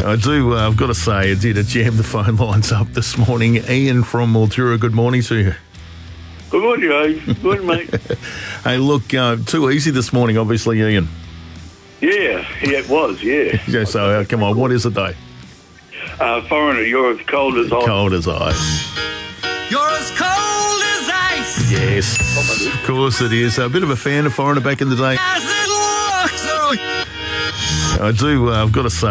I do, I've got to say, I did jam the phone lines up this morning. Ian from Mildura, good morning to you. Good morning, Dave. Good morning, mate. Hey, look, too easy this morning, obviously, Ian. Yeah, it was, yeah. Yeah, so, come on, what is it, though? Foreigner, you're as cold as ice. Cold as ice. You're as cold as ice. Yes, of course it is. A bit of a fan of Foreigner back in the day. As it looks. I do, I've got to say,